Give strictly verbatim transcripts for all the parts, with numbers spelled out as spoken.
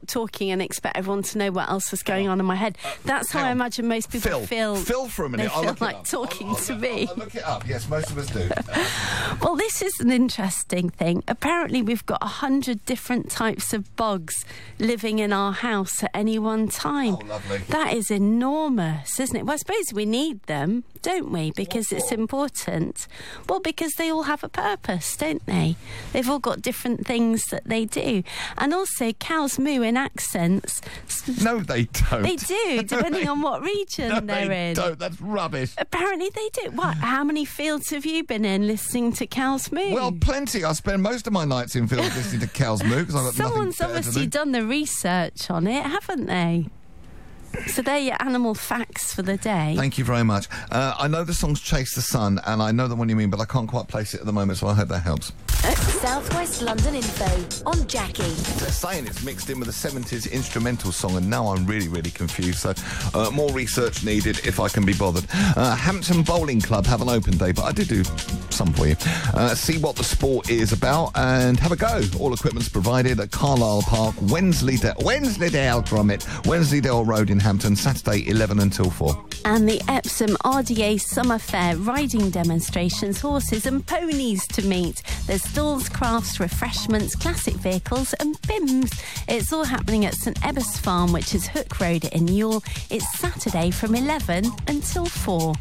talking and expect everyone to know what else was going on in my head. Uh, That's how I imagine most people Phil, feel. Phil, for a minute. They I'll feel look like it up. talking I'll, I'll, to I'll, me. I'll look it up. Yes, most of us do. Well, this is an interesting thing. Apparently, we've got a hundred different types of bugs living in our house at any one time. Oh, lovely. That is enormous, isn't it? Well, I suppose we need them, don't we? Because it's important. Well, because they all have a purpose, don't they? They've all got different things that they do. And also, cows moo in accents. No, they don't. They do, depending on what region no, they're they in. don't. That's rubbish. Apparently they do. What? How many fields have you been in listening to cows moo? Well, plenty. I spend most of my nights in fields listening to cows moo because I've got Someone's nothing better obviously to do. done the research on it, haven't they? So they're your animal facts for the day. Thank you very much. Uh, I know the song's Chase the Sun, and I know the one you mean, but I can't quite place it at the moment, so I hope that helps. South West London Info on Jackie. They're saying it's mixed in with a seventies instrumental song, and now I'm really, really confused, so uh, more research needed if I can be bothered. Uh, Hampton Bowling Club have an open day, but I did do some for you. Uh, see what the sport is about and have a go. All equipment's provided at Carlisle Park, Wensleydale, Wensleydale, Grommet, Wensleydale Road in Hampton, Saturday eleven until four. And the Epsom R D A Summer Fair, riding demonstrations, horses and ponies to meet. There's stalls, crafts, refreshments, classic vehicles and B I Ms. It's all happening at St Ebbers Farm, which is Hook Road in Ewell. It's Saturday from eleven until four.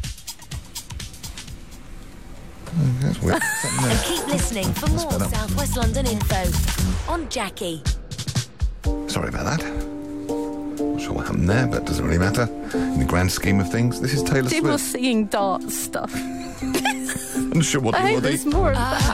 Oh, that's weird. And keep listening for more better. South West London info on Jackie. Sorry about that. Not sure what happened there, but it doesn't really matter. In the grand scheme of things, this is Taylor People Swift. singing dart stuff. I'm sure what I you hope will there's more of that.